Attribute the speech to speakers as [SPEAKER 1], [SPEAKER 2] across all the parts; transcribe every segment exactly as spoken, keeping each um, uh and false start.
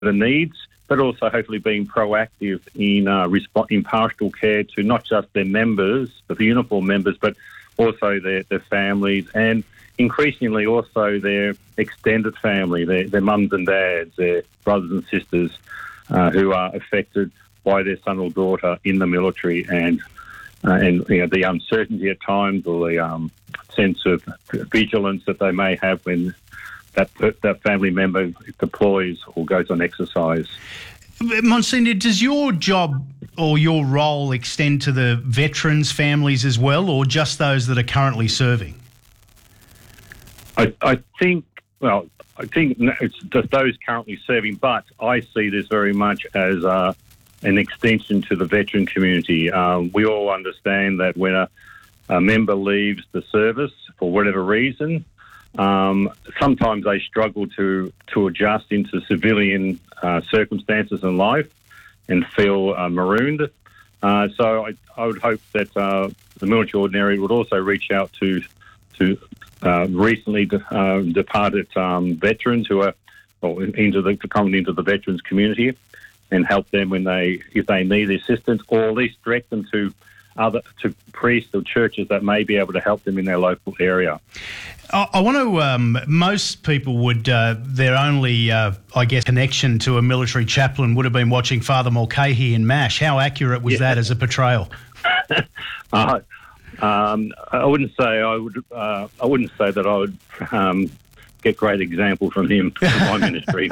[SPEAKER 1] the needs, but also hopefully being proactive in uh, resp- in pastoral care to not just their members, the uniform members, but also their, their families, and increasingly also their extended family, their, their mums and dads, their brothers and sisters uh, who are affected by their son or daughter in the military, and uh, and you know, the uncertainty at times, or the um, sense of vigilance that they may have when that that family member deploys or goes on exercise.
[SPEAKER 2] Monsignor, does your job or your role extend to the veterans' families as well, or just those that are currently serving?
[SPEAKER 1] I, I think, well, I think it's just those currently serving, but I see this very much as uh, an extension to the veteran community. Um, we all understand that when a, a member leaves the service for whatever reason, Um, sometimes they struggle to, to adjust into civilian uh, circumstances in life and feel uh, marooned. Uh, so I, I would hope that uh, the military ordinariate would also reach out to to uh, recently de- uh, departed um, veterans who are or into the coming into the veterans community, and help them when they if they need assistance, or at least direct them to other to priests or churches that may be able to help them in their local area.
[SPEAKER 2] I, I want to. Um, most people would uh, their only, uh, I guess, connection to a military chaplain would have been watching Father Mulcahy in MASH. How accurate was yeah. that as a portrayal?
[SPEAKER 1] uh, um, I wouldn't say I would. Uh, I wouldn't say that I would. Um, get great example from him in my ministry.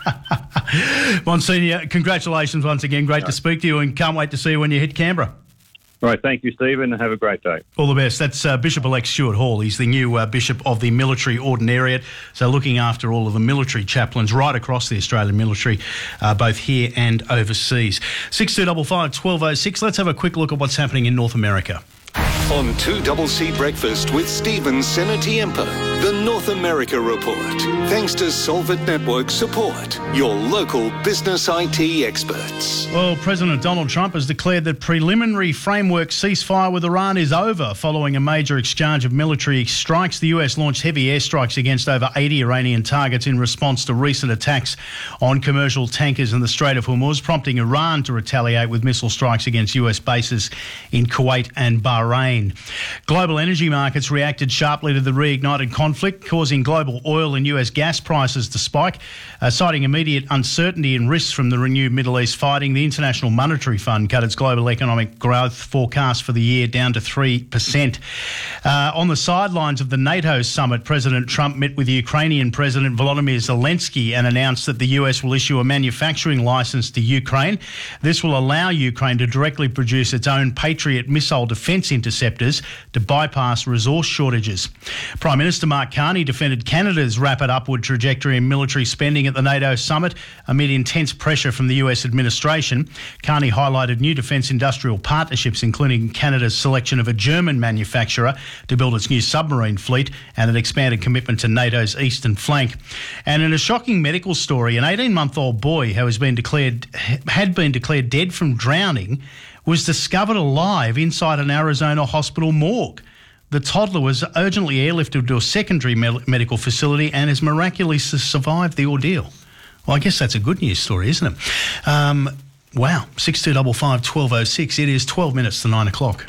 [SPEAKER 2] Monsignor, congratulations once again. Great no. to speak to you, and can't wait to see you when you hit Canberra.
[SPEAKER 1] Right, thank you, Stephen, and have a great day.
[SPEAKER 2] All the best. That's uh, Bishop-elect Stuart Hall. He's the new uh, Bishop of the Military Ordinariate, so looking after all of the military chaplains right across the Australian military, uh, both here and overseas. six two five five, one two oh six. Let's have a quick look at what's happening in North America.
[SPEAKER 3] On two C C Breakfast with Stephen Senatiempo, the North America Report. Thanks to Solvit Network Support, your local business I T experts.
[SPEAKER 2] Well, President Donald Trump has declared that preliminary framework ceasefire with Iran is over following a major exchange of military strikes. The U S launched heavy airstrikes against over eighty Iranian targets in response to recent attacks on commercial tankers in the Strait of Hormuz, prompting Iran to retaliate with missile strikes against U S bases in Kuwait and Bahrain. Global energy markets reacted sharply to the reignited conflict, causing global oil and U S gas prices to spike. Uh, citing immediate uncertainty and risks from the renewed Middle East fighting, the International Monetary Fund cut its global economic growth forecast for the year down to three percent. Uh, on the sidelines of the NATO summit, President Trump met with Ukrainian President Volodymyr Zelensky and announced that the U S will issue a manufacturing license to Ukraine. This will allow Ukraine to directly produce its own Patriot missile defence interceptors to bypass resource shortages. Prime Minister Mark Carney defended Canada's rapid upward trajectory in military spending at the NATO summit amid intense pressure from the U S administration. Carney highlighted new defence industrial partnerships, including Canada's selection of a German manufacturer to build its new submarine fleet and an expanded commitment to NATO's eastern flank. And in a shocking medical story, an eighteen-month-old boy who has been declared had been declared dead from drowning was discovered alive inside an Arizona hospital morgue. The toddler was urgently airlifted to a secondary med- medical facility and has miraculously survived the ordeal. Well, I guess that's a good news story, isn't it? Um, wow, six two five five, one two oh six. It is twelve minutes to nine o'clock.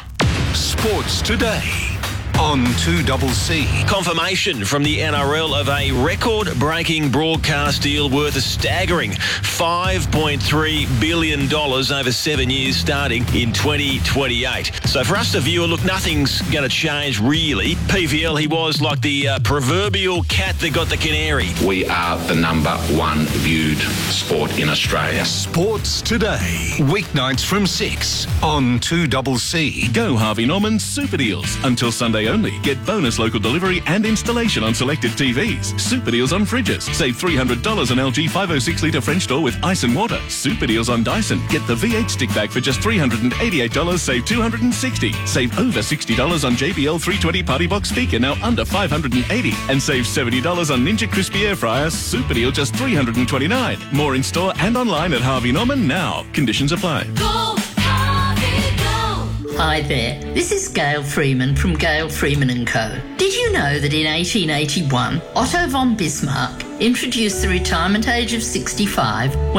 [SPEAKER 3] Sports Today on two C C.
[SPEAKER 4] Confirmation from the N R L of a record-breaking broadcast deal worth a staggering five point three billion dollars over seven years starting in twenty twenty-eight. So for us, the viewer, look, nothing's going to change really. P V L, he was like the uh, proverbial cat that got the canary.
[SPEAKER 5] We are the number one viewed sport in Australia.
[SPEAKER 3] Sports Today, weeknights from six on two C C.
[SPEAKER 6] Go Harvey Norman's Super Deals until Sunday only. Get bonus local delivery and installation on selected T Vs. Super deals on fridges. Save three hundred dollars on L G five oh six litre French door with ice and water. Super deals on Dyson. Get the V eight stick bag for just three hundred eighty-eight dollars, save two hundred sixty dollars. Save over sixty dollars on J B L three twenty Party Box speaker, now under five hundred eighty dollars. And save seventy dollars on Ninja Crispy Air Fryer. Super deal just three hundred twenty-nine dollars. More in store and online at Harvey Norman now. Conditions apply.
[SPEAKER 7] Go! Hi there, this is Gail Freeman from Gail Freeman and Co. Did you know that in eighteen eighty-one, Otto von Bismarck introduced the retirement age of sixty-five